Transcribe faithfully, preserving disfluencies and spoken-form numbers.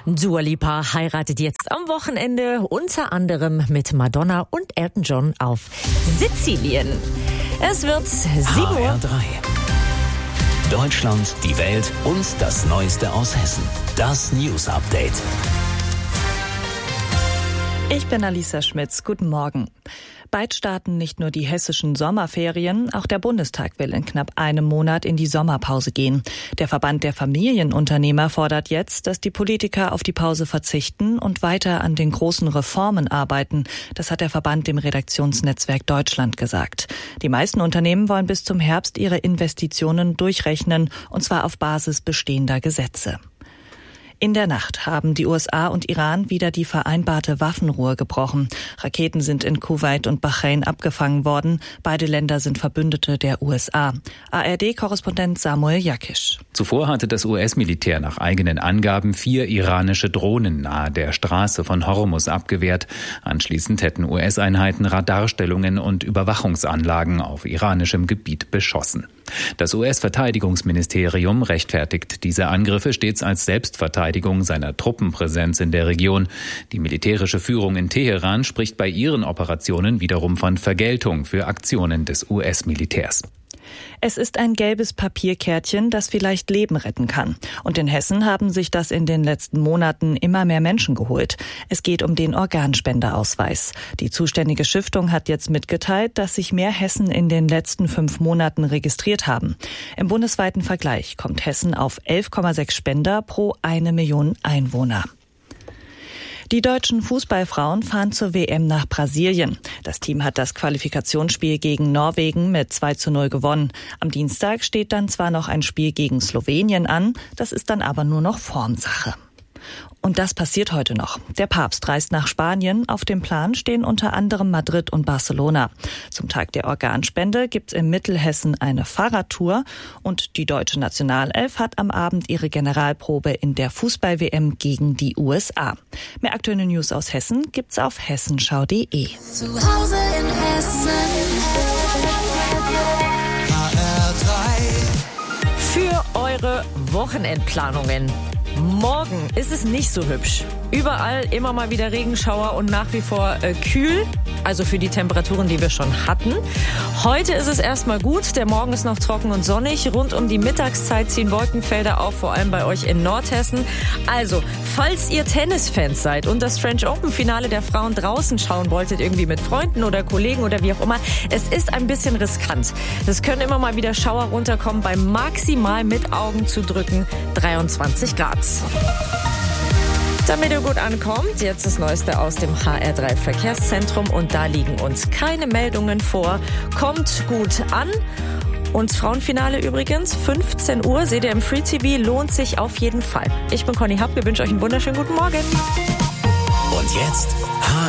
Dua Lipa heiratet jetzt am Wochenende unter anderem mit Madonna und Elton John auf Sizilien. Es wird sieben Uhr. H R drei. Deutschland, die Welt und das Neueste aus Hessen. Das News Update. Ich bin Alisa Schmitz. Guten Morgen. Bald starten nicht nur die hessischen Sommerferien, auch der Bundestag will in knapp einem Monat in die Sommerpause gehen. Der Verband der Familienunternehmer fordert jetzt, dass die Politiker auf die Pause verzichten und weiter an den großen Reformen arbeiten. Das hat der Verband dem Redaktionsnetzwerk Deutschland gesagt. Die meisten Unternehmen wollen bis zum Herbst ihre Investitionen durchrechnen, und zwar auf Basis bestehender Gesetze. In der Nacht haben die U S A und Iran wieder die vereinbarte Waffenruhe gebrochen. Raketen sind in Kuwait und Bahrain abgefangen worden. Beide Länder sind Verbündete der U S A. A R D-Korrespondent Samuel Jakisch. Zuvor hatte das U S-Militär nach eigenen Angaben vier iranische Drohnen nahe der Straße von Hormuz abgewehrt. Anschließend hätten U S-Einheiten Radarstellungen und Überwachungsanlagen auf iranischem Gebiet beschossen. Das U S-Verteidigungsministerium rechtfertigt diese Angriffe stets als Selbstverteidigung seiner Truppenpräsenz in der Region. Die militärische Führung in Teheran spricht bei ihren Operationen wiederum von Vergeltung für Aktionen des U S-Militärs. Es ist ein gelbes Papierkärtchen, das vielleicht Leben retten kann. Und in Hessen haben sich das in den letzten Monaten immer mehr Menschen geholt. Es geht um den Organspendeausweis. Die zuständige Stiftung hat jetzt mitgeteilt, dass sich mehr Hessen in den letzten fünf Monaten registriert haben. Im bundesweiten Vergleich kommt Hessen auf elf Komma sechs Spender pro eine Million Einwohner. Die deutschen Fußballfrauen fahren zur W M nach Brasilien. Das Team hat das Qualifikationsspiel gegen Norwegen mit zwei zu null gewonnen. Am Dienstag steht dann zwar noch ein Spiel gegen Slowenien an, das ist dann aber nur noch Formsache. Und das passiert heute noch. Der Papst reist nach Spanien. Auf dem Plan stehen unter anderem Madrid und Barcelona. Zum Tag der Organspende gibt's in Mittelhessen eine Fahrradtour. Und die deutsche Nationalelf hat am Abend ihre Generalprobe in der Fußball-W M gegen die U S A. Mehr aktuelle News aus Hessen gibt's auf hessenschau punkt de. Zu Hause in Hessen. H R drei. Für eure Wochenendplanungen. Morgen ist es nicht so hübsch. Überall immer mal wieder Regenschauer und nach wie vor äh, kühl, also für die Temperaturen, die wir schon hatten. Heute ist es erstmal gut, der Morgen ist noch trocken und sonnig. Rund um die Mittagszeit ziehen Wolkenfelder auf, vor allem bei euch in Nordhessen. Also, falls ihr Tennisfans seid und das French Open Finale der Frauen draußen schauen wolltet, irgendwie mit Freunden oder Kollegen oder wie auch immer, es ist ein bisschen riskant. Es können immer mal wieder Schauer runterkommen, bei maximal mit Augen zu drücken dreiundzwanzig Grad. Damit ihr gut ankommt, jetzt das Neueste aus dem H R drei Verkehrszentrum und da liegen uns keine Meldungen vor. Kommt gut an. Und Frauenfinale übrigens, fünfzehn Uhr, seht ihr im Free T V, lohnt sich auf jeden Fall. Ich bin Conny Happ, wir wünschen euch einen wunderschönen guten Morgen. Und jetzt H